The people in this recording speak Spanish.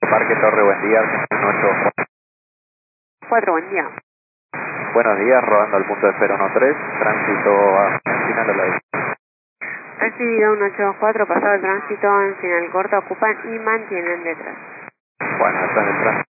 Parque Torre, buen día, 4, buen día. Buenos días, rodando al punto de 013, tránsito a final de la dirección. Recibido 184, pasado el tránsito en final corta, ocupan y mantienen detrás. Bueno, detrás del tránsito.